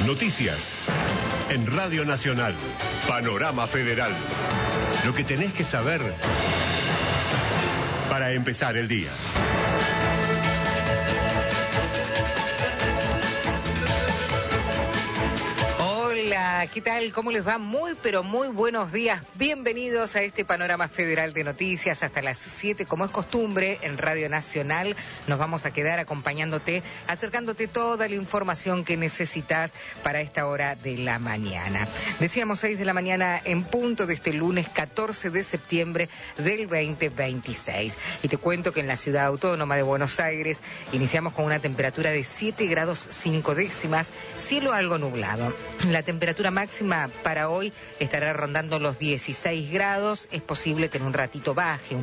Noticias. En Radio Nacional. Panorama Federal. Lo que tenés que saber para empezar el día. Hola, ¿qué tal? ¿Cómo les va? Muy, pero muy buenos días. Bienvenidos a este Panorama Federal de Noticias hasta las 7, como es costumbre, en Radio Nacional. Nos vamos a quedar acompañándote, acercándote toda la información que necesitas para esta hora de la mañana. Decíamos 6 de la mañana en punto de este lunes 14 de septiembre del 2026. Y te cuento que en la ciudad autónoma de Buenos Aires iniciamos con una temperatura de 7 grados 5 décimas, cielo algo nublado. La temperatura máxima para hoy estará rondando los 16 grados. Es posible que en un ratito baje un